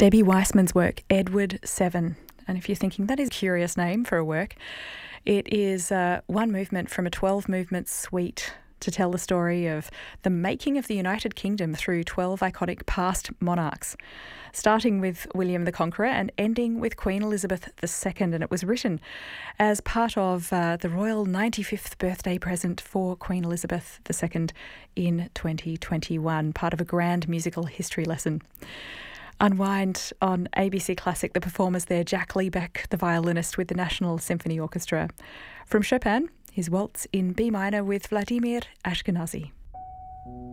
Debbie Weissman's work, Edward Seven. And if you're thinking that is a curious name for a work, it is one movement from a 12-movement suite to tell the story of the making of the United Kingdom through 12 iconic past monarchs, starting with William the Conqueror and ending with Queen Elizabeth II. And it was written as part of the royal 95th birthday present for Queen Elizabeth II in 2021, part of a grand musical history lesson. Unwind on ABC Classic, the performers there, Jack Liebeck, the violinist with the National Symphony Orchestra. From Chopin, his waltz in B minor with Vladimir Ashkenazy.